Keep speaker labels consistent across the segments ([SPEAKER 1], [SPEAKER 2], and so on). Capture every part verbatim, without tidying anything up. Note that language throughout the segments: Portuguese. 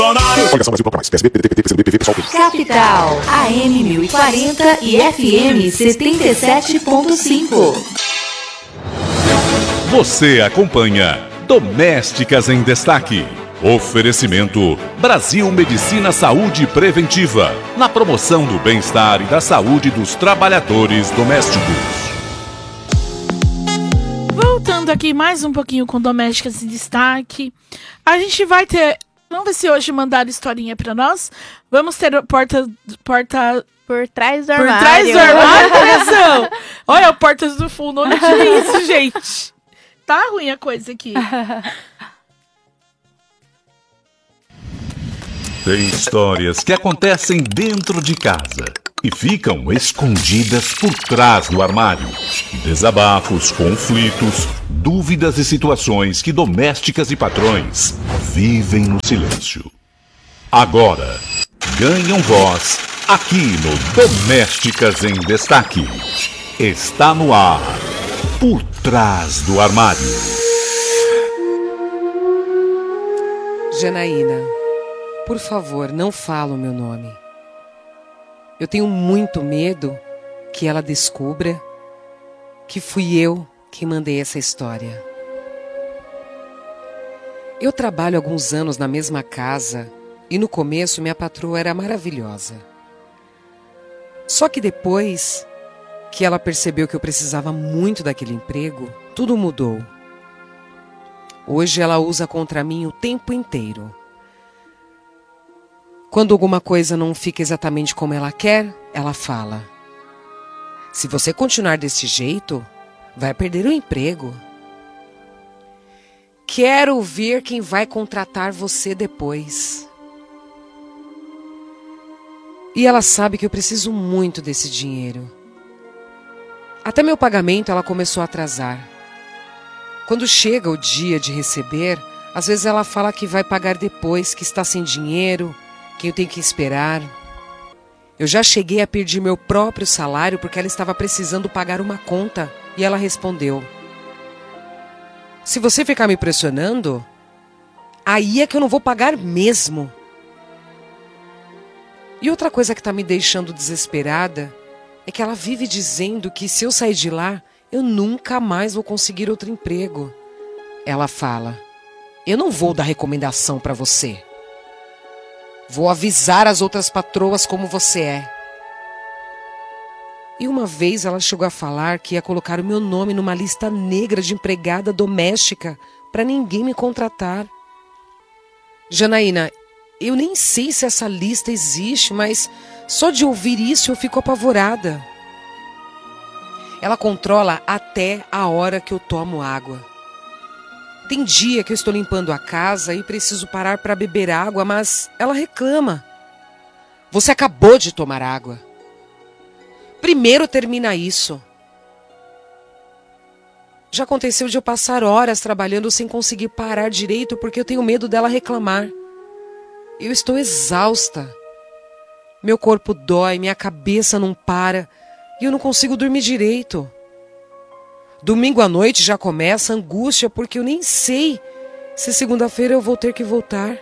[SPEAKER 1] Capital, A M mil e quarenta e F M setenta e sete ponto cinco.
[SPEAKER 2] Você acompanha Domésticas em Destaque. Oferecimento Brasil Medicina Saúde Preventiva, na promoção do bem-estar e da saúde dos trabalhadores domésticos.
[SPEAKER 3] Voltando aqui mais um pouquinho com Domésticas em Destaque, a gente vai ter, vamos ver se hoje mandaram historinha pra nós, vamos ter porta, porta
[SPEAKER 4] por trás do
[SPEAKER 3] por
[SPEAKER 4] armário.
[SPEAKER 3] trás do armário, atenção. Olha a Portas do Fundo, onde é isso, gente? Tá ruim a coisa aqui.
[SPEAKER 2] Tem histórias que acontecem dentro de casa e ficam escondidas por trás do armário. Desabafos, conflitos, dúvidas e situações que domésticas e patrões vivem no silêncio. Agora, ganham voz aqui no Domésticas em Destaque. Está no ar, Por Trás do Armário.
[SPEAKER 5] Janaína, por favor, não fala o meu nome. Eu tenho muito medo que ela descubra que fui eu que mandei essa história. Eu trabalho há alguns anos na mesma casa e no começo minha patroa era maravilhosa. Só que depois que ela percebeu que eu precisava muito daquele emprego, tudo mudou. Hoje ela usa contra mim o tempo inteiro. Quando alguma coisa não fica exatamente como ela quer, ela fala: se você continuar desse jeito, vai perder o emprego. Quero ver quem vai contratar você depois. E ela sabe que eu preciso muito desse dinheiro. Até meu pagamento ela começou a atrasar. Quando chega o dia de receber, às vezes ela fala que vai pagar depois, que está sem dinheiro, que eu tenho que esperar. Eu já cheguei a pedir meu próprio salário porque ela estava precisando pagar uma conta e ela respondeu: se você ficar me pressionando, aí é que eu não vou pagar mesmo. E outra coisa que está me deixando desesperada é que ela vive dizendo que se eu sair de lá, eu nunca mais vou conseguir outro emprego. Ela fala: eu não vou dar recomendação para você. Vou avisar as outras patroas como você é. E uma vez ela chegou a falar que ia colocar o meu nome numa lista negra de empregada doméstica para ninguém me contratar. Janaína, eu nem sei se essa lista existe, mas só de ouvir isso eu fico apavorada. Ela controla até a hora que eu tomo água. Tem dia que eu estou limpando a casa e preciso parar para beber água, mas ela reclama: você acabou de tomar água. Primeiro termina isso. Já aconteceu de eu passar horas trabalhando sem conseguir parar direito porque eu tenho medo dela reclamar. Eu estou exausta. Meu corpo dói, minha cabeça não para e eu não consigo dormir direito. Domingo à noite já começa a angústia porque eu nem sei se segunda-feira eu vou ter que voltar.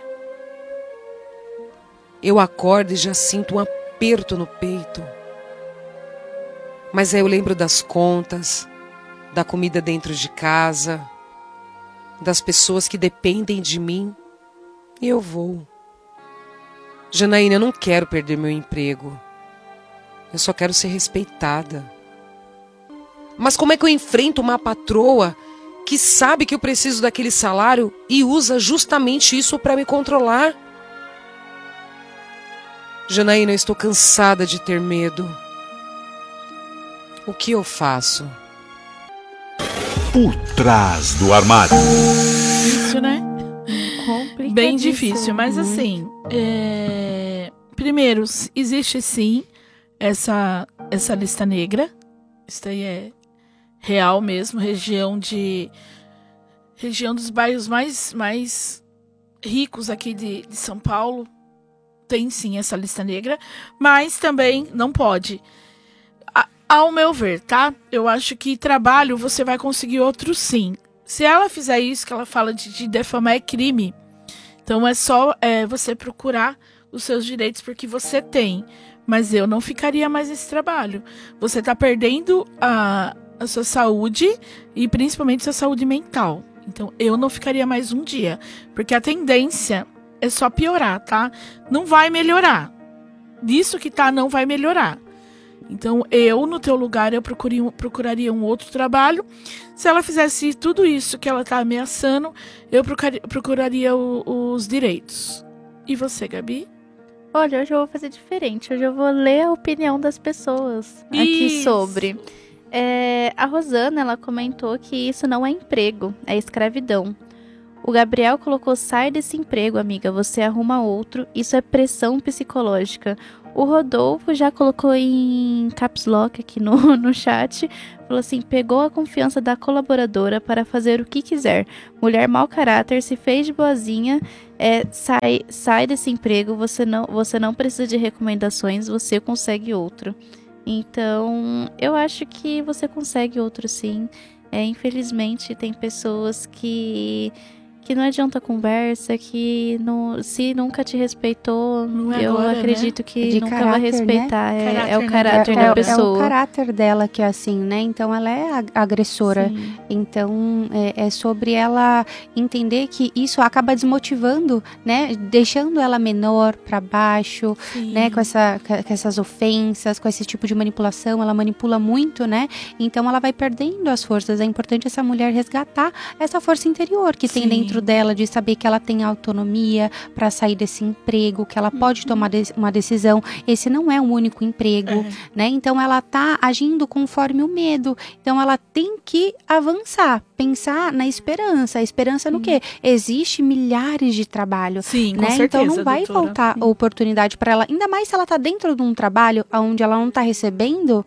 [SPEAKER 5] Eu acordo e já sinto um aperto no peito. Mas aí eu lembro das contas, da comida dentro de casa, das pessoas que dependem de mim e eu vou. Janaína, eu não quero perder meu emprego. Eu só quero ser respeitada. Mas como é que eu enfrento uma patroa que sabe que eu preciso daquele salário e usa justamente isso para me controlar? Janaína, eu estou cansada de ter medo. O que eu faço?
[SPEAKER 2] Por Trás do Armário.
[SPEAKER 3] Difícil, né? Bem difícil, mas assim, é... primeiro, existe sim essa, essa lista negra. Isso aí é real mesmo, região de região dos bairros mais, mais ricos aqui de, de São Paulo tem sim essa lista negra, mas também não pode. A, ao meu ver, tá? Eu acho que trabalho você vai conseguir outro sim. Se ela fizer isso que ela fala de, de defamar é crime. Então é só é, você procurar os seus direitos porque você tem. Mas eu não ficaria mais nesse trabalho. Você tá perdendo a, a sua saúde e principalmente sua saúde mental. Então eu não ficaria mais um dia. Porque a tendência é só piorar, tá? Não vai melhorar. Disso que tá, não vai melhorar. Então, eu, no teu lugar, eu procuraria, procuraria um outro trabalho. Se ela fizesse tudo isso que ela tá ameaçando, eu procuraria, procuraria o, os direitos. E você, Gabi?
[SPEAKER 4] Olha, hoje eu vou fazer diferente. Hoje eu vou ler a opinião das pessoas aqui
[SPEAKER 3] Isso.
[SPEAKER 4] sobre. É, a Rosana, ela comentou que isso não é emprego, é escravidão. O Gabriel colocou, sai desse emprego, amiga, você arruma outro. Isso é pressão psicológica. O Rodolfo já colocou em caps lock aqui no, no chat. Falou assim, pegou a confiança da colaboradora para fazer o que quiser. Mulher mau caráter, se fez de boazinha, é, sai, sai desse emprego, você não, você não precisa de recomendações, você consegue outro. Então, eu acho que você consegue outro sim. É, infelizmente, tem pessoas que... que não adianta conversa, que não, se nunca te respeitou,
[SPEAKER 3] Não é
[SPEAKER 4] eu
[SPEAKER 3] agora,
[SPEAKER 4] acredito
[SPEAKER 3] né?
[SPEAKER 4] que
[SPEAKER 6] De
[SPEAKER 4] nunca
[SPEAKER 6] caráter,
[SPEAKER 4] vai
[SPEAKER 6] né?
[SPEAKER 4] respeitar. É,
[SPEAKER 3] Caráter,
[SPEAKER 4] é o
[SPEAKER 3] né?
[SPEAKER 4] caráter
[SPEAKER 6] é,
[SPEAKER 4] da
[SPEAKER 6] é,
[SPEAKER 4] pessoa.
[SPEAKER 6] É o caráter dela que é assim, né? Então ela é ag- agressora.
[SPEAKER 4] Sim.
[SPEAKER 6] Então é, é sobre ela entender que isso acaba desmotivando, né? Deixando ela menor para baixo,
[SPEAKER 3] Sim.
[SPEAKER 6] né? Com, essa, com essas ofensas, com esse tipo de manipulação. Ela manipula muito, né? Então ela vai perdendo as forças. É importante essa mulher resgatar essa força interior que tem
[SPEAKER 3] Sim.
[SPEAKER 6] dentro dela, de saber que ela tem autonomia para sair desse emprego, que ela pode tomar de- uma decisão. Esse não é o único emprego,
[SPEAKER 3] É.
[SPEAKER 6] né? Então ela tá agindo conforme o medo. Então ela tem que avançar, pensar na esperança. A esperança no quê? Existe milhares de trabalho.
[SPEAKER 3] Sim, com
[SPEAKER 6] Né?
[SPEAKER 3] certeza,
[SPEAKER 6] Então não vai
[SPEAKER 3] doutora.
[SPEAKER 6] faltar oportunidade para ela, ainda mais se ela tá dentro de um trabalho onde ela não tá recebendo,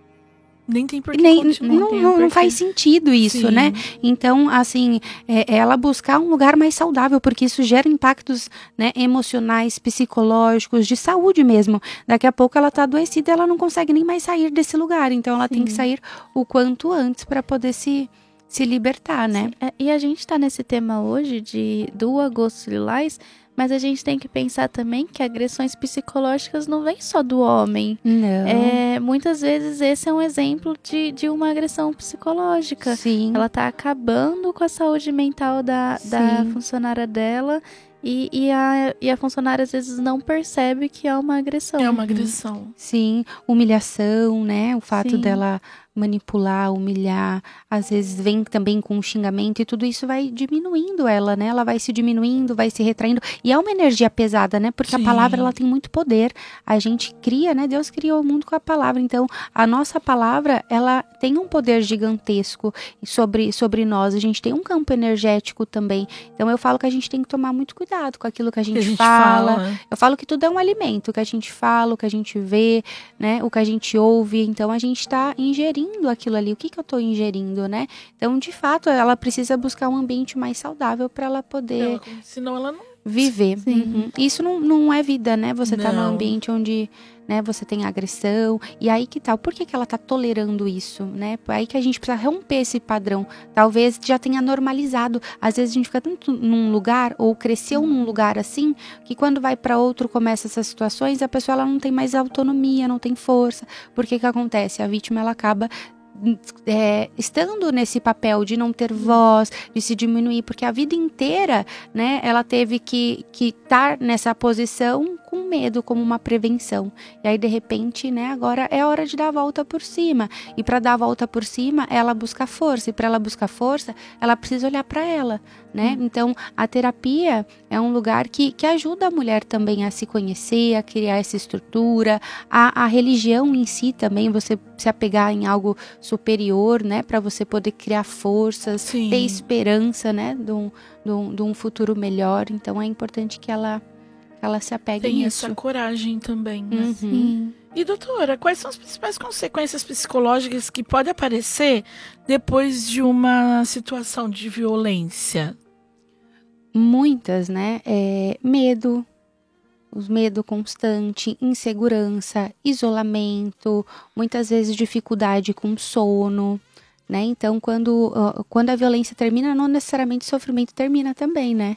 [SPEAKER 3] Nem tem por que
[SPEAKER 6] nem,
[SPEAKER 3] continuar.
[SPEAKER 6] não,
[SPEAKER 3] tem
[SPEAKER 6] não,
[SPEAKER 3] um
[SPEAKER 6] não
[SPEAKER 3] porquê.
[SPEAKER 6] faz sentido isso,
[SPEAKER 3] Sim.
[SPEAKER 6] né? Então, assim, é, é ela buscar um lugar mais saudável, porque isso gera impactos, né, emocionais, psicológicos, de saúde mesmo. Daqui a pouco ela tá adoecida e ela não consegue nem mais sair desse lugar. Então, ela tem que sair o quanto antes para poder se, se libertar, né?
[SPEAKER 4] É, e a gente tá nesse tema hoje de, do agosto lilás, mas a gente tem que pensar também que agressões psicológicas não vêm só do homem.
[SPEAKER 6] Não.
[SPEAKER 4] É, muitas vezes esse é um exemplo de, de uma agressão psicológica.
[SPEAKER 6] Sim.
[SPEAKER 4] Ela tá acabando com a saúde mental da, da
[SPEAKER 6] Sim.
[SPEAKER 4] funcionária dela e, e, a, e a funcionária às vezes não percebe que é uma agressão.
[SPEAKER 3] É uma agressão.
[SPEAKER 6] Sim, humilhação, né? O fato
[SPEAKER 4] Sim.
[SPEAKER 6] dela manipular, humilhar, às vezes vem também com um xingamento e tudo isso vai diminuindo ela, né? Ela vai se diminuindo, vai se retraindo. E é uma energia pesada, né? Porque
[SPEAKER 3] Sim.
[SPEAKER 6] a palavra, ela tem muito poder. A gente cria, né? Deus criou o mundo com a palavra. Então, a nossa palavra, ela tem um poder gigantesco sobre, sobre nós. A gente tem um campo energético também. Então, eu falo que a gente tem que tomar muito cuidado com aquilo que a gente,
[SPEAKER 3] Que a gente
[SPEAKER 6] fala.
[SPEAKER 3] fala.
[SPEAKER 6] Eu falo que tudo é um alimento, o que a gente fala, o que a gente vê, né? O que a gente ouve. Então, a gente está ingerindo aquilo ali. O que, que eu estou ingerindo, né? Então, de fato, ela precisa buscar um ambiente mais saudável para ela poder
[SPEAKER 3] Ela, senão ela não...
[SPEAKER 6] viver. Uhum. Isso não, não é vida, né? Você tá num
[SPEAKER 3] Não.
[SPEAKER 6] ambiente onde, né, você tem agressão. E aí que tal? Por que, que ela tá tolerando isso, né? Aí que a gente precisa romper esse padrão. Talvez já tenha normalizado. Às vezes a gente fica tanto num lugar ou cresceu num lugar assim, que quando vai para outro começa essas situações, a pessoa ela não tem mais autonomia, não tem força. Por que que acontece? A vítima ela acaba É, estando nesse papel de não ter voz, de se diminuir, porque a vida inteira, né, ela teve que que estar nessa posição com medo, como uma prevenção. E aí, de repente, né, agora é hora de dar a volta por cima. E para dar a volta por cima, ela busca força. E para ela buscar força, ela precisa olhar para ela, né? Hum. Então, a terapia é um lugar que, que ajuda a mulher também a se conhecer, a criar essa estrutura. A, a religião em si também, você se apegar em algo superior, né, para você poder criar forças,
[SPEAKER 3] Sim.
[SPEAKER 6] ter esperança, né, de um, de, um, de um futuro melhor. Então, é importante que ela ela se apegue
[SPEAKER 3] Tem
[SPEAKER 6] nisso.
[SPEAKER 3] essa coragem também, né?
[SPEAKER 6] Uhum.
[SPEAKER 4] Sim.
[SPEAKER 3] E doutora, quais são as principais consequências psicológicas que podem aparecer depois de uma situação de violência?
[SPEAKER 6] Muitas, né? É, medo, os medo constante, insegurança, isolamento, muitas vezes dificuldade com sono, né? Então, quando, uh, quando a violência termina, não necessariamente o sofrimento termina também, né?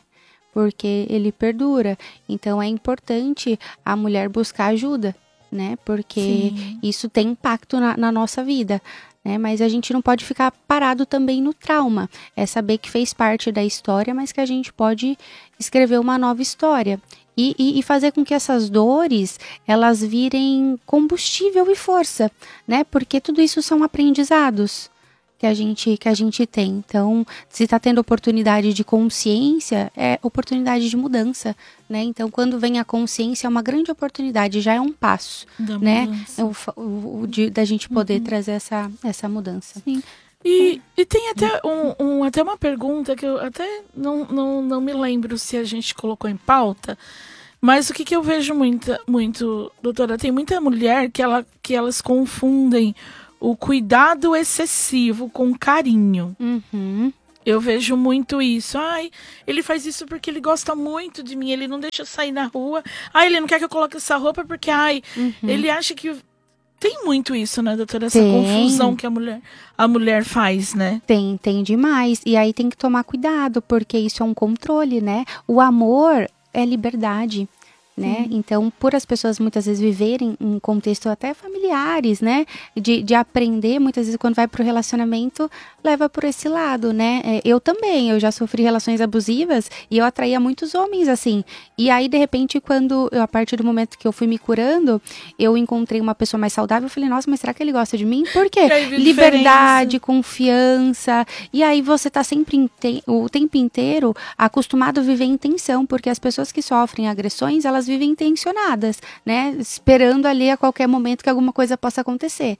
[SPEAKER 6] porque ele perdura. Então é importante a mulher buscar ajuda, né? Porque Sim. isso tem impacto na, na nossa vida. Né? Mas a gente não pode ficar parado também no trauma. É saber que fez parte da história, mas que a gente pode escrever uma nova história. E, e, e fazer com que essas dores, elas virem combustível e força, né? Porque tudo isso são aprendizados que a gente, que a gente tem. Então, se está tendo oportunidade de consciência, é oportunidade de mudança, né? Então, quando vem a consciência, é uma grande oportunidade, já é um passo, da né? É o, o, o de, da gente poder uhum. trazer essa, essa mudança.
[SPEAKER 3] Sim. E, e tem até, um, um, até uma pergunta que eu até não, não, não me lembro se a gente colocou em pauta, mas o que, que eu vejo muito, muito, doutora, tem muita mulher que, ela, que elas confundem o cuidado excessivo com carinho.
[SPEAKER 6] Uhum.
[SPEAKER 3] Eu vejo muito isso. Ai, ele faz isso porque ele gosta muito de mim, ele não deixa eu sair na rua. Ai, ele não quer que eu coloque essa roupa porque, ai, uhum. ele acha que... Tem muito isso, né, doutora? Essa tem. confusão que a mulher, a mulher faz, né?
[SPEAKER 6] Tem, tem demais. E aí tem que tomar cuidado, porque isso é um controle, né? O amor é liberdade. Né? Então, por as pessoas muitas vezes viverem em contexto até familiares, né? De, de aprender, muitas vezes quando vai pro relacionamento, leva por esse lado, né? É, eu também, eu já sofri relações abusivas e eu atraía muitos homens assim. E aí, de repente, quando, eu, a partir do momento que eu fui me curando, eu encontrei uma pessoa mais saudável, eu falei, nossa, mas será que ele gosta de mim? Por quê? Liberdade, diferença. Confiança. E aí você tá sempre inte- o tempo inteiro acostumado a viver em tensão, porque as pessoas que sofrem agressões, elas vivem tensionadas, né? Esperando ali a qualquer momento que alguma coisa possa acontecer.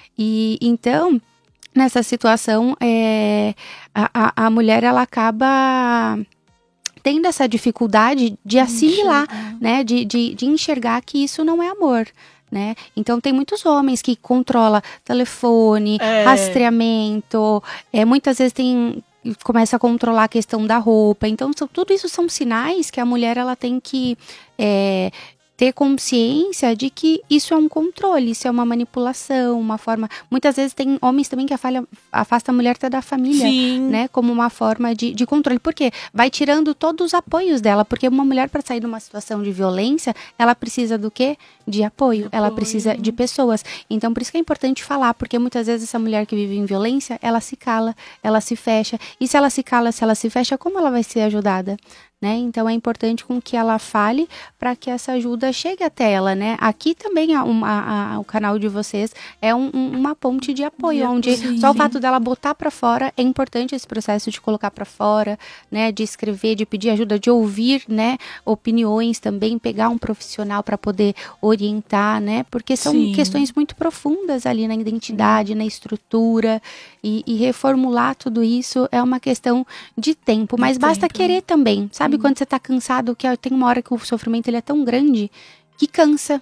[SPEAKER 6] E então, nessa situação, é, a, a, a mulher, ela acaba tendo essa dificuldade de assimilar, enxergar. né? De, de, de enxergar que isso não é amor. Né? Então tem muitos homens que controlam telefone, é. rastreamento, é, muitas vezes tem... começa a controlar a questão da roupa. Então, tudo isso são sinais que a mulher ela tem que é, ter consciência de que isso é um controle, isso é uma manipulação, uma forma... Muitas vezes tem homens também que afalha, afasta a mulher até da família, Sim. né? Como uma forma de, de controle. Por quê? Vai tirando todos os apoios dela, porque uma mulher, para sair de uma situação de violência, ela precisa do quê? De apoio. apoio. Ela precisa de pessoas. Então, por isso que é importante falar, porque muitas vezes essa mulher que vive em violência, ela se cala, ela se fecha. E se ela se cala, se ela se fecha, como ela vai ser ajudada? Né? Então é importante com que ela fale para que essa ajuda chegue até ela, né? Aqui também a, a, a, o canal de vocês é um, um, uma ponte de apoio, de onde sim, só sim. o fato dela botar para fora é importante, esse processo de colocar para fora, né? De escrever, de pedir ajuda, de ouvir, né? Opiniões também, pegar um profissional para poder orientar, né? Porque são sim. questões muito profundas ali na identidade, na estrutura e, e reformular tudo isso é uma questão de tempo, mas de basta tempo. querer também, sabe? Sabe quando você tá cansado, que tem uma hora que o sofrimento ele é tão grande que cansa,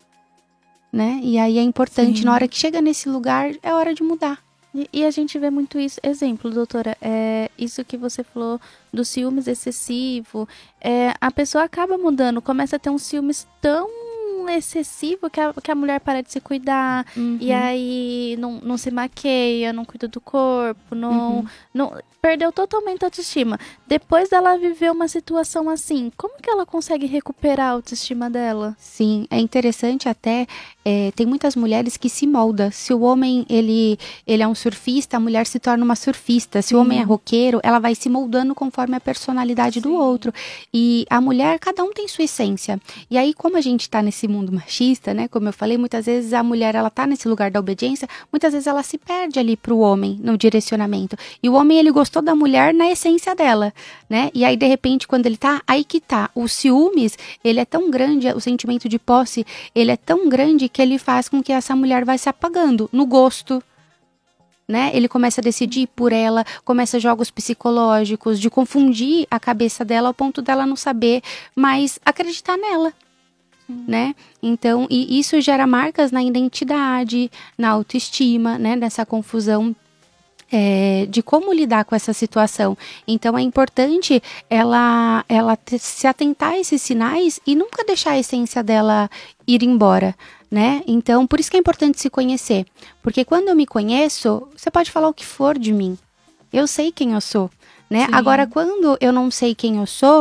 [SPEAKER 6] né? E aí é importante, Sim. na hora que chega nesse lugar, é hora de mudar.
[SPEAKER 4] E, e a gente vê muito isso. Exemplo, doutora, é, isso que você falou do ciúmes excessivo, é, a pessoa acaba mudando, começa a ter um ciúmes tão excessivo que a, que a mulher para de se cuidar, uhum. e aí não, não se maqueia, não cuida do corpo, não, uhum. não perdeu totalmente a autoestima. Depois dela viver uma situação assim, como que ela consegue recuperar a autoestima dela?
[SPEAKER 6] Sim, é interessante até, é, tem muitas mulheres que se moldam. Se o homem ele, ele é um surfista, a mulher se torna uma surfista. Se Sim. o homem é roqueiro, ela vai se moldando conforme a personalidade Sim. do outro. E a mulher, cada um tem sua essência. E aí, como a gente tá nesse mundo machista, né, como eu falei, muitas vezes a mulher, ela tá nesse lugar da obediência, muitas vezes ela se perde ali pro homem, no direcionamento. E o homem, ele gostou da mulher na essência dela, né? E aí, de repente, quando ele tá, aí que tá. O ciúmes, ele é tão grande, o sentimento de posse, ele é tão grande que ele faz com que essa mulher vai se apagando no gosto, né? Ele começa a decidir por ela, começa jogos psicológicos, de confundir a cabeça dela ao ponto dela não saber mais acreditar nela. Né? Então, e isso gera marcas na identidade, na autoestima, né? Nessa confusão é, de como lidar com essa situação. Então, é importante ela, ela te, se atentar a esses sinais e nunca deixar a essência dela ir embora, né? Então, por isso que é importante se conhecer. Porque quando eu me conheço, você pode falar o que for de mim. Eu sei quem eu sou, né? Agora, quando eu não sei quem eu sou,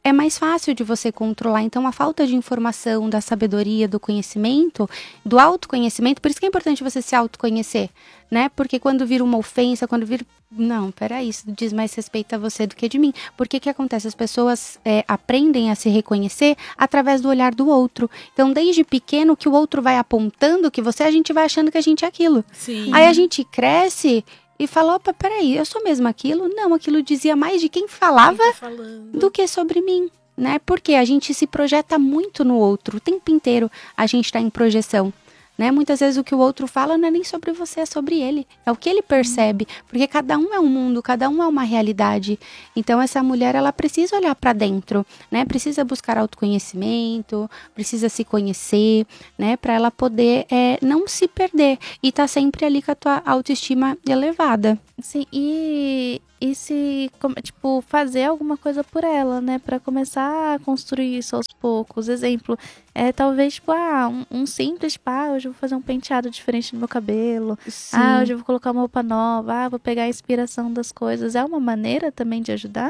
[SPEAKER 6] é mais fácil de você controlar. Então, a falta de informação, da sabedoria, do conhecimento, do autoconhecimento, por isso que é importante você se autoconhecer, né? Porque quando vira uma ofensa, quando vira... Não, peraí, isso diz mais respeito a você do que de mim. Porque que acontece? As pessoas é, aprendem a se reconhecer através do olhar do outro. Então, desde pequeno, que o outro vai apontando que você, a gente vai achando que a gente é aquilo.
[SPEAKER 3] Sim.
[SPEAKER 6] Aí a gente cresce e fala, opa, peraí, eu sou mesmo aquilo? Não, aquilo dizia mais de quem falava
[SPEAKER 3] Quem tá falando?
[SPEAKER 6] do que sobre mim, né? Porque a gente se projeta muito no outro. O tempo inteiro a gente está em projeção. Né? Muitas vezes o que o outro fala não é nem sobre você, é sobre ele. É o que ele percebe. Porque cada um é um mundo, cada um é uma realidade. Então essa mulher, ela precisa olhar para dentro, né? Precisa buscar autoconhecimento, precisa se conhecer, né? Para ela poder é, não se perder e tá sempre ali com a tua autoestima elevada.
[SPEAKER 4] Sim, e, e se, tipo, fazer alguma coisa por ela, né? Pra começar a construir isso aos poucos. Exemplo, é talvez, tipo, ah, um, um simples, tipo, ah, hoje eu vou fazer um penteado diferente no meu cabelo.
[SPEAKER 6] Sim.
[SPEAKER 4] Ah, hoje eu vou colocar uma roupa nova. Ah, vou pegar a inspiração das coisas. É uma maneira também de ajudar?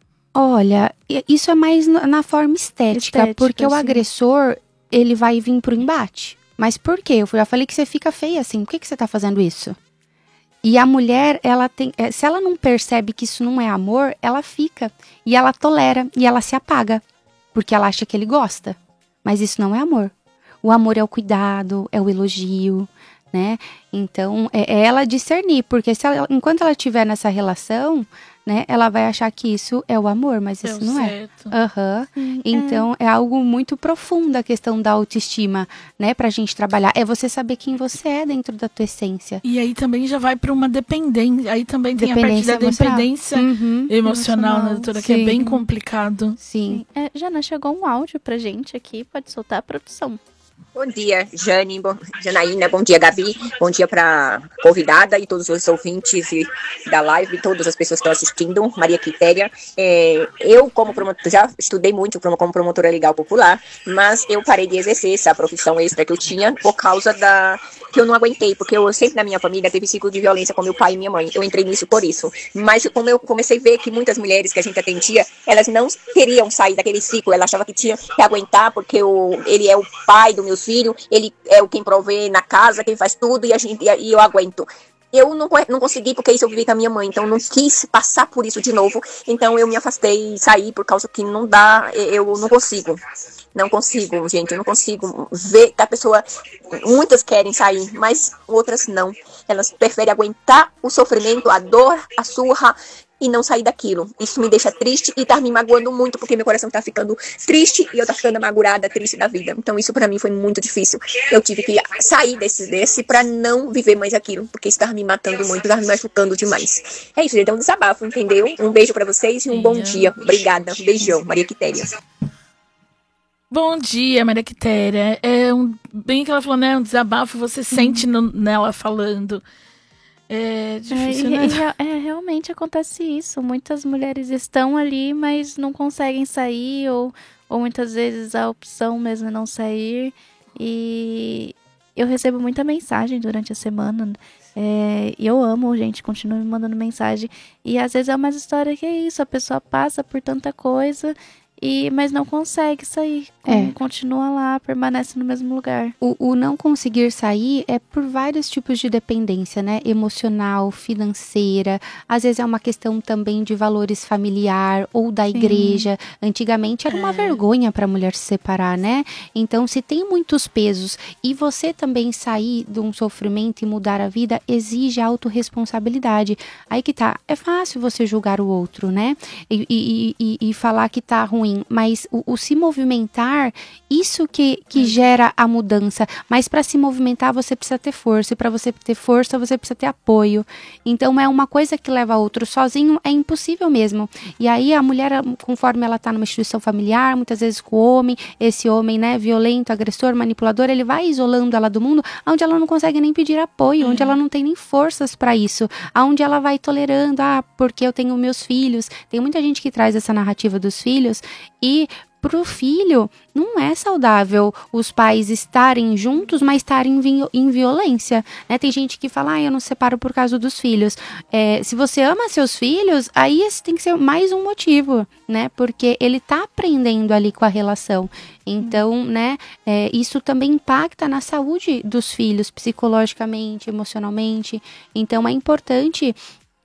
[SPEAKER 6] Olha, isso é mais na forma estética,
[SPEAKER 4] Estética,
[SPEAKER 6] porque o
[SPEAKER 4] sim.
[SPEAKER 6] agressor, ele vai vir pro embate. Mas por quê? Eu já falei que você fica feia assim. Por que, que você tá fazendo isso? E a mulher, ela tem, se ela não percebe que isso não é amor, ela fica. E ela tolera, e ela se apaga. Porque ela acha que ele gosta. Mas isso não é amor. O amor é o cuidado, é o elogio, né? Então, é, é ela discernir. Porque se ela, enquanto ela estiver nessa relação, né, ela vai achar que isso é o amor, mas isso
[SPEAKER 3] Deu
[SPEAKER 6] não
[SPEAKER 3] certo.
[SPEAKER 6] é. Aham.
[SPEAKER 4] Sim,
[SPEAKER 6] Então, é. é algo muito profundo a questão da autoestima, né? Pra gente trabalhar. É você saber quem você é dentro da tua essência.
[SPEAKER 3] E aí também já vai para uma dependência. Aí também tem a parte da
[SPEAKER 6] emocional.
[SPEAKER 3] dependência
[SPEAKER 6] Uhum.
[SPEAKER 3] emocional, né,
[SPEAKER 4] Emocional,
[SPEAKER 3] doutora? Que é
[SPEAKER 6] sim.
[SPEAKER 3] bem complicado.
[SPEAKER 6] Sim.
[SPEAKER 4] É, Jana, chegou um áudio pra gente aqui. Pode soltar a produção.
[SPEAKER 7] Bom dia, Jane, bom, Janaína, bom dia, Gabi, bom dia para a convidada e todos os ouvintes e, da live, todas as pessoas que estão assistindo, Maria Quitéria. É, eu, como promotor, já estudei muito como promotora legal popular, mas eu parei de exercer essa profissão extra que eu tinha por causa da... que eu não aguentei, porque eu sempre na minha família teve ciclo de violência com meu pai e minha mãe, eu entrei nisso por isso. Mas como eu comecei a ver que muitas mulheres que a gente atendia, elas não queriam sair daquele ciclo, elas achavam que tinha que aguentar, porque o, ele é o pai do meu filho, ele é o quem provê na casa, quem faz tudo, e, a gente, e eu aguento. Eu não, não consegui, porque isso eu vivi com a minha mãe, então eu não quis passar por isso de novo, então eu me afastei e saí, por causa que não dá, eu não consigo. Não consigo, gente, eu não consigo ver que a pessoa, muitas querem sair, mas outras não. Elas preferem aguentar o sofrimento, a dor, a surra, e não sair daquilo. Isso me deixa triste e tá me magoando muito, porque meu coração tá ficando triste e eu tá ficando amargurada, triste da vida. Então isso pra mim foi muito difícil. Eu tive que sair desse, desse pra não viver mais aquilo, porque isso tava me matando muito, tava me machucando demais. É isso, gente, é um desabafo, entendeu? Um beijo pra vocês e um bom dia. Obrigada. Um beijão, Maria Quitéria.
[SPEAKER 3] Bom dia, Maria Quitéria. É um, bem que ela falou, né? Um desabafo, você sente no, nela falando. É difícil,
[SPEAKER 4] é,
[SPEAKER 3] né?
[SPEAKER 4] É, é, realmente acontece isso. Muitas mulheres estão ali, mas não conseguem sair, ou, ou muitas vezes a opção mesmo é não sair. E eu recebo muita mensagem durante a semana. É, e eu amo, gente, continua me mandando mensagem. E às vezes é uma história que é isso, a pessoa passa por tanta coisa, e, mas não consegue sair.
[SPEAKER 6] É.
[SPEAKER 4] Continua lá, permanece no mesmo lugar.
[SPEAKER 6] O, o não conseguir sair é por vários tipos de dependência, né? Emocional, financeira. Às vezes é uma questão também de valores familiar ou da
[SPEAKER 4] Sim.
[SPEAKER 6] igreja. Antigamente era uma
[SPEAKER 3] É.
[SPEAKER 6] vergonha para a mulher se separar, né? Então, se tem muitos pesos e você também sair de um sofrimento e mudar a vida, exige autorresponsabilidade. Aí que tá. É fácil você julgar o outro, né? E, e, e, e falar que tá ruim. Mas o, o se movimentar, isso que, que gera a mudança. Mas para se movimentar, você precisa ter força. E para você ter força, você precisa ter apoio. Então, é uma coisa que leva a outra. Sozinho é impossível mesmo. E aí, a mulher, conforme ela tá numa instituição familiar, muitas vezes com o homem, esse homem, né, violento, agressor, manipulador, ele vai isolando ela do mundo, onde ela não consegue nem pedir apoio, onde ela não tem nem forças para isso. Onde ela vai tolerando, ah, porque eu tenho meus filhos. Tem muita gente que traz essa narrativa dos filhos e pro filho, não é saudável os pais estarem juntos, mas estarem em, em violência, né? Tem gente que fala, ah, eu não separo por causa dos filhos. É, se você ama seus filhos, aí esse tem que ser mais um motivo, né? Porque ele tá aprendendo ali com a relação. Então, né, é, isso também impacta na saúde dos filhos, psicologicamente, emocionalmente. Então, é importante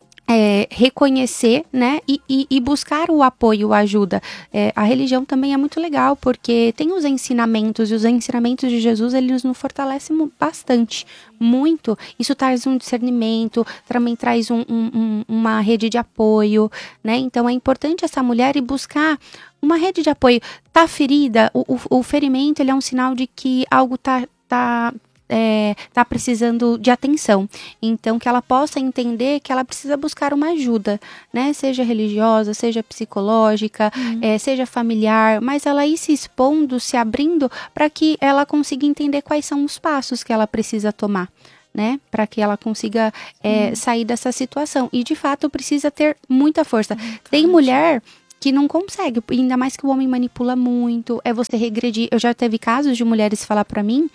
[SPEAKER 6] É, reconhecer, né, e, e, e buscar o apoio, a ajuda. É, a religião também é muito legal, porque tem os ensinamentos, e os ensinamentos de Jesus, eles nos fortalecem bastante, muito. Isso traz um discernimento, também traz um, um, uma rede de apoio, né, então é importante essa mulher ir buscar uma rede de apoio. Tá ferida, o, o, o ferimento, ele é um sinal de que algo tá, tá É, tá precisando de atenção, então que ela possa entender que ela precisa buscar uma ajuda, né, seja religiosa, seja psicológica, uhum. é, seja familiar, mas ela ir se expondo, se abrindo, para que ela consiga entender quais são os passos que ela precisa tomar, né, para que ela consiga é, uhum. sair dessa situação, e de fato precisa ter muita força. Uhum. Tem mulher que não consegue, ainda mais que o homem manipula muito, é você regredir. Eu já teve casos de mulheres falar para mim,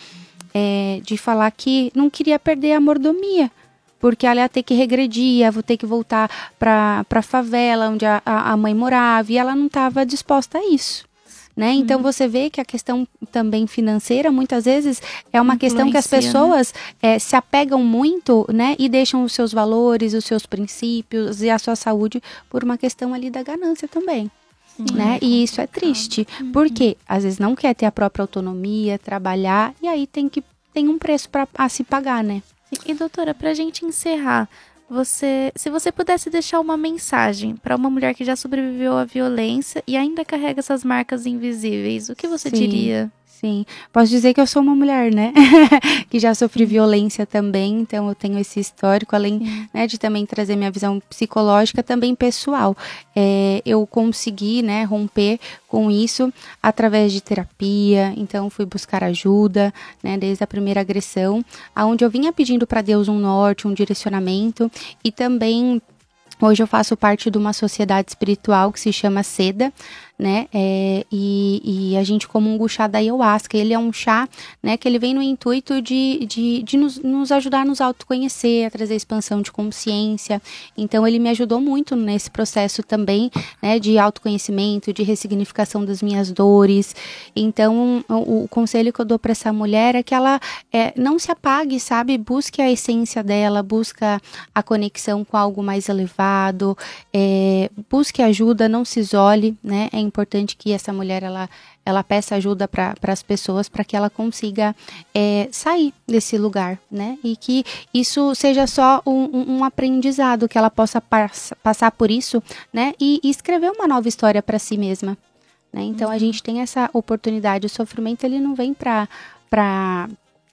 [SPEAKER 6] É, de falar que não queria perder a mordomia, porque ela ia ter que regredir, ia ter que voltar para a favela onde a, a mãe morava, e ela não estava disposta a isso, né? Então uhum. você vê que a questão também financeira, muitas vezes, é uma questão que as pessoas né? é, se apegam muito, né? E deixam os seus valores, os seus princípios e a sua saúde por uma questão ali da ganância também. Sim, né? É e isso é triste, uhum. porque às vezes não quer ter a própria autonomia, trabalhar, e aí tem que tem um preço para a se pagar, né?
[SPEAKER 4] E doutora, pra gente encerrar, você, se você pudesse deixar uma mensagem para uma mulher que já sobreviveu à violência e ainda carrega essas marcas invisíveis, o que você Sim. diria?
[SPEAKER 6] Sim, posso dizer que eu sou uma mulher, né, que já sofri violência também, então eu tenho esse histórico, além né, de também trazer minha visão psicológica, também pessoal. É, eu consegui, né, romper com isso através de terapia, então fui buscar ajuda, né, desde a primeira agressão, aonde eu vinha pedindo para Deus um norte, um direcionamento, e também hoje eu faço parte de uma sociedade espiritual que se chama Seda, né, é, e, e a gente comunga o chá da ayahuasca. Ele é um chá, né, que ele vem no intuito de, de, de nos, nos ajudar a nos autoconhecer, a trazer expansão de consciência. Então ele me ajudou muito nesse processo também, né, de autoconhecimento, de ressignificação das minhas dores. Então o, o conselho que eu dou para essa mulher é que ela é, não se apague, sabe, busque a essência dela, busca a conexão com algo mais elevado, é, busque ajuda, não se isole, né. É importante que essa mulher ela, ela peça ajuda para as pessoas, para que ela consiga é, sair desse lugar, né? E que isso seja só um, um aprendizado, que ela possa pass, passar por isso, né? E, e escrever uma nova história para si mesma, né? Então uhum. a gente tem essa oportunidade. O sofrimento ele não vem para para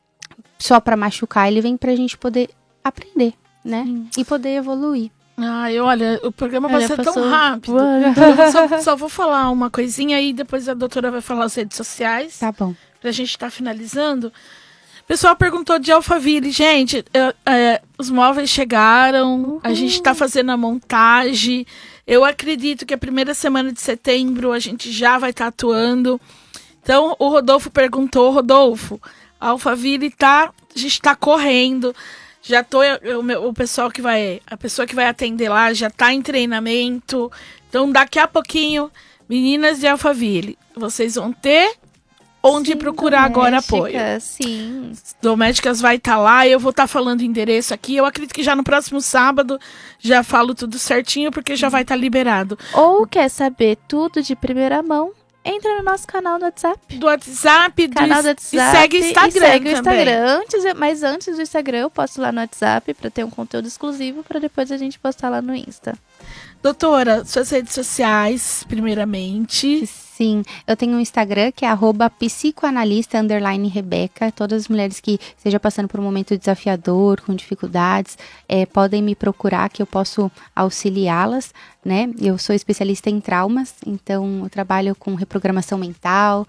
[SPEAKER 6] só para machucar, ele vem para a gente poder aprender, né? Uhum. E poder evoluir.
[SPEAKER 3] Ai, olha, o programa vai ser tão rápido. Eu só, só vou falar uma coisinha aí, depois a doutora vai falar as redes sociais.
[SPEAKER 6] Tá bom.
[SPEAKER 3] Pra gente estar tá finalizando. O pessoal perguntou de Alphaville. Gente, é, é, os móveis chegaram, uhum. a gente tá fazendo a montagem. Eu acredito que a primeira semana de setembro a gente já vai estar tá atuando. Então, o Rodolfo perguntou, Rodolfo, a Alphaville tá, a gente tá correndo. Já tô, o, o pessoal que vai, a pessoa que vai atender lá já tá em treinamento. Então, daqui a pouquinho, meninas de Alphaville, vocês vão ter onde sim, procurar agora apoio.
[SPEAKER 4] Sim.
[SPEAKER 3] Domésticas vai estar tá lá, eu vou estar tá falando o endereço aqui. Eu acredito que já no próximo sábado já falo tudo certinho, porque já vai estar tá liberado.
[SPEAKER 4] Ou quer saber tudo de primeira mão? Entra no nosso canal do WhatsApp.
[SPEAKER 3] Do WhatsApp, do
[SPEAKER 4] canal do WhatsApp
[SPEAKER 3] e segue o Instagram.
[SPEAKER 4] E segue o
[SPEAKER 3] também.
[SPEAKER 4] Instagram. Antes, mas antes do Instagram, eu posto lá no WhatsApp para ter um conteúdo exclusivo para depois a gente postar lá no Insta.
[SPEAKER 3] Doutora, suas redes sociais, primeiramente.
[SPEAKER 6] Sim, eu tenho um Instagram que é arroba psicoanalista underline Rebeca. Todas as mulheres que estejam passando por um momento desafiador, com dificuldades, é, podem me procurar que eu posso auxiliá-las, né? Eu sou especialista em traumas, então eu trabalho com reprogramação mental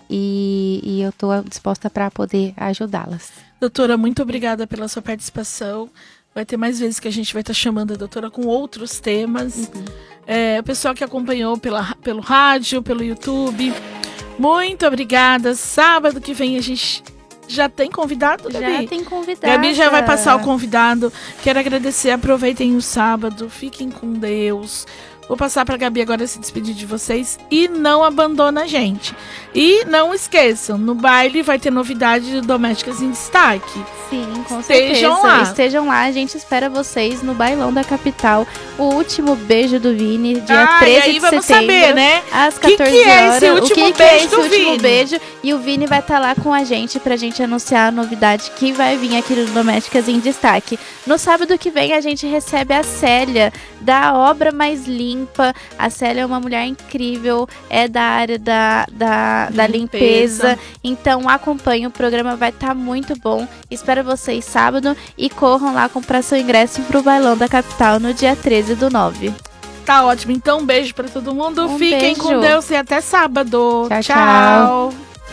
[SPEAKER 6] e, e eu estou disposta para poder ajudá-las.
[SPEAKER 3] Doutora, muito obrigada pela sua participação. Vai ter mais vezes que a gente vai estar chamando a doutora com outros temas. Uhum. É, o pessoal que acompanhou pela, pelo rádio, pelo YouTube, muito obrigada. Sábado que vem a gente já tem convidado, Gabi?
[SPEAKER 4] Já tem convidado.
[SPEAKER 3] Gabi já vai passar o convidado. Quero agradecer, aproveitem o sábado, fiquem com Deus. Vou passar para a Gabi agora se despedir de vocês e não abandona a gente. E não esqueçam, no baile vai ter novidade de Domésticas em Destaque.
[SPEAKER 4] Sim, com
[SPEAKER 3] Estejam
[SPEAKER 4] certeza.
[SPEAKER 3] lá.
[SPEAKER 4] Estejam lá, a gente espera vocês no Bailão da Capital. O último beijo do Vini, dia
[SPEAKER 3] ah,
[SPEAKER 4] treze
[SPEAKER 3] e aí
[SPEAKER 4] de
[SPEAKER 3] vamos
[SPEAKER 4] setembro,
[SPEAKER 3] saber, né?
[SPEAKER 4] às quatorze
[SPEAKER 3] que que é
[SPEAKER 4] horas.
[SPEAKER 3] esse último
[SPEAKER 4] o que,
[SPEAKER 3] beijo
[SPEAKER 4] que é esse
[SPEAKER 3] do
[SPEAKER 4] último
[SPEAKER 3] Vini?
[SPEAKER 4] beijo? E o Vini vai estar lá com a gente pra gente anunciar a novidade que vai vir aqui no Domésticas em Destaque. No sábado que vem a gente recebe a Célia, da Obra Mais Limpa. A Célia é uma mulher incrível, é da área da, da, da limpeza. limpeza. Então acompanhe, o programa vai estar muito bom. Espero vocês sábado e corram lá comprar seu ingresso pro Bailão da Capital no dia treze do nove.
[SPEAKER 3] Tá ótimo, então um beijo pra todo mundo.
[SPEAKER 4] Um
[SPEAKER 3] Fiquem
[SPEAKER 4] beijo.
[SPEAKER 3] com Deus e até sábado.
[SPEAKER 4] Tchau,
[SPEAKER 3] tchau.
[SPEAKER 4] tchau.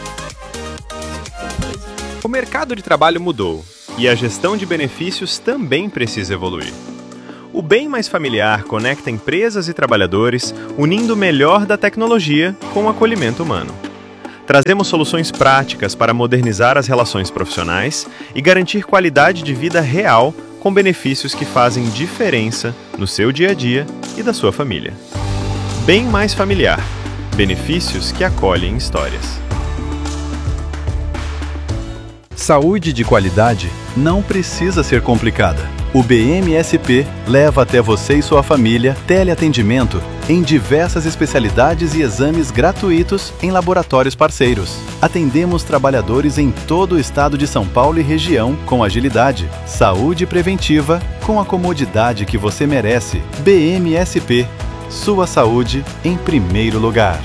[SPEAKER 8] O mercado de trabalho mudou e a gestão de benefícios também precisa evoluir. O Bem Mais Familiar conecta empresas e trabalhadores, unindo o melhor da tecnologia com o acolhimento humano. Trazemos soluções práticas para modernizar as relações profissionais e garantir qualidade de vida real com benefícios que fazem diferença no seu dia a dia e da sua família. Bem Mais Familiar. Benefícios que acolhem histórias.
[SPEAKER 9] Saúde de qualidade não precisa ser complicada. O B M S P leva até você e sua família teleatendimento em diversas especialidades e exames gratuitos em laboratórios parceiros. Atendemos trabalhadores em todo o estado de São Paulo e região com agilidade. Saúde preventiva com a comodidade que você merece. B M S P. Sua saúde em primeiro lugar.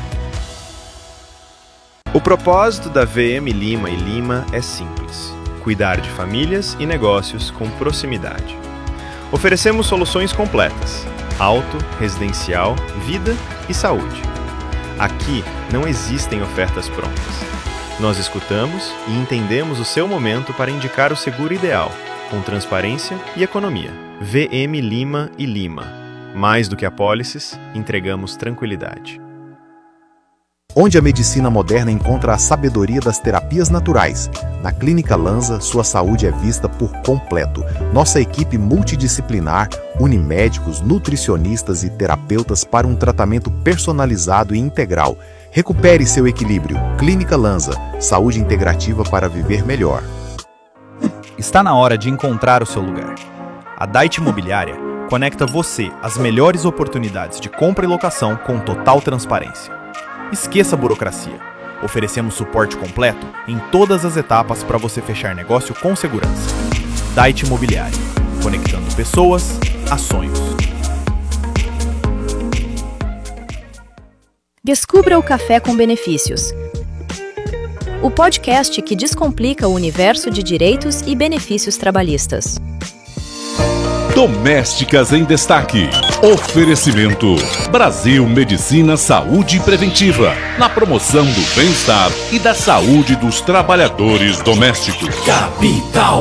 [SPEAKER 8] O propósito da V M Lima e Lima é simples: cuidar de famílias e negócios com proximidade. Oferecemos soluções completas: auto, residencial, vida e saúde. Aqui não existem ofertas prontas. Nós escutamos e entendemos o seu momento para indicar o seguro ideal, com transparência e economia. V M Lima e Lima. Mais do que apólices, entregamos tranquilidade.
[SPEAKER 10] Onde a medicina moderna encontra a sabedoria das terapias naturais. Na Clínica Lanza, sua saúde é vista por completo. Nossa equipe multidisciplinar une médicos, nutricionistas e terapeutas para um tratamento personalizado e integral. Recupere seu equilíbrio. Clínica Lanza, saúde integrativa para viver melhor.
[SPEAKER 11] Está na hora de encontrar o seu lugar. A Dait Imobiliária conecta você às melhores oportunidades de compra e locação com total transparência. Esqueça a burocracia. Oferecemos suporte completo em todas as etapas para você fechar negócio com segurança. Dait Imobiliária, conectando pessoas a sonhos.
[SPEAKER 12] Descubra o Café com Benefícios. O podcast que descomplica o universo de direitos e benefícios trabalhistas.
[SPEAKER 2] Domésticas em Destaque. Oferecimento Brasil Medicina Saúde Preventiva, na promoção do bem-estar e da saúde dos trabalhadores domésticos. Capital.